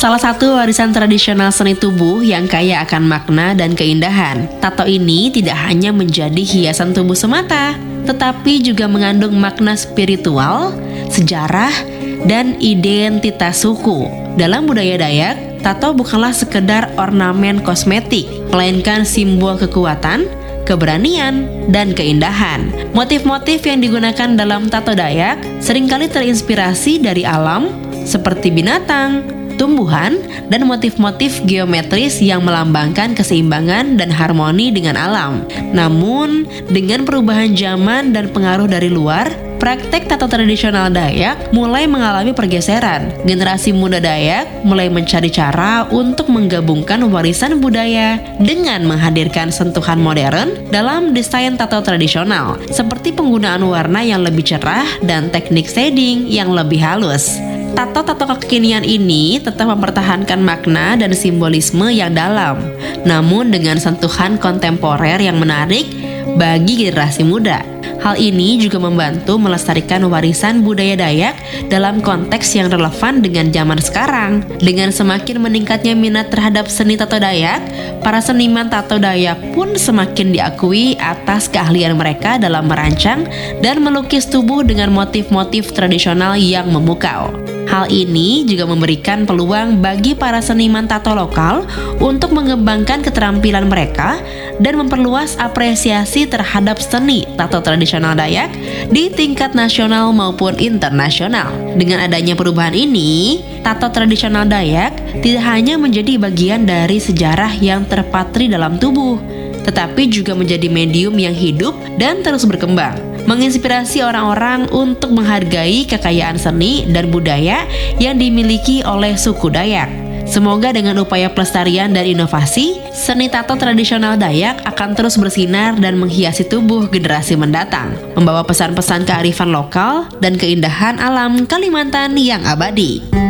salah satu warisan tradisional seni tubuh yang kaya akan makna dan keindahan. Tato ini tidak hanya menjadi hiasan tubuh semata, tetapi juga mengandung makna spiritual, sejarah, dan identitas suku. Dalam budaya Dayak, tato bukanlah sekedar ornamen kosmetik, melainkan simbol kekuatan, keberanian, dan keindahan. Motif-motif yang digunakan dalam tato Dayak seringkali terinspirasi dari alam, seperti binatang, tumbuhan, dan motif-motif geometris yang melambangkan keseimbangan dan harmoni dengan alam. Namun, dengan perubahan zaman dan pengaruh dari luar, praktek tato tradisional Dayak mulai mengalami pergeseran. Generasi muda Dayak mulai mencari cara untuk menggabungkan warisan budaya dengan menghadirkan sentuhan modern dalam desain tato tradisional, seperti penggunaan warna yang lebih cerah dan teknik shading yang lebih halus. Tato-tato kekinian ini tetap mempertahankan makna dan simbolisme yang dalam, namun dengan sentuhan kontemporer yang menarik bagi generasi muda. Hal ini juga membantu melestarikan warisan budaya Dayak dalam konteks yang relevan dengan zaman sekarang. Dengan semakin meningkatnya minat terhadap seni tato Dayak, para seniman tato Dayak pun semakin diakui atas keahlian mereka dalam merancang dan melukis tubuh dengan motif-motif tradisional yang memukau. Hal ini juga memberikan peluang bagi para seniman tato lokal untuk mengembangkan keterampilan mereka dan memperluas apresiasi terhadap seni tato tradisional Dayak di tingkat nasional maupun internasional. Dengan adanya perubahan ini, tato tradisional Dayak tidak hanya menjadi bagian dari sejarah yang terpatri dalam tubuh, tetapi juga menjadi medium yang hidup dan terus berkembang, menginspirasi orang-orang untuk menghargai kekayaan seni dan budaya yang dimiliki oleh suku Dayak. Semoga dengan upaya pelestarian dan inovasi, seni tato tradisional Dayak akan terus bersinar dan menghiasi tubuh generasi mendatang, membawa pesan-pesan kearifan lokal dan keindahan alam Kalimantan yang abadi.